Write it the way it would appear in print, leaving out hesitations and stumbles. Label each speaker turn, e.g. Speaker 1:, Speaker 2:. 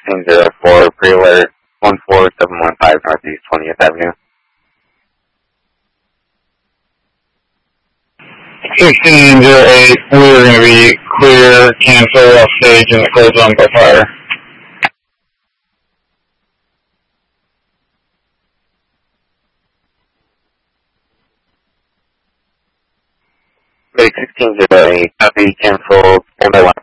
Speaker 1: 1604, pre-alert 14715 Northeast 20th Avenue.
Speaker 2: 1608, we're going to be clear, cancel off stage in the cold zone by fire.
Speaker 1: Medic 1608, copy, cancel, hold by 1.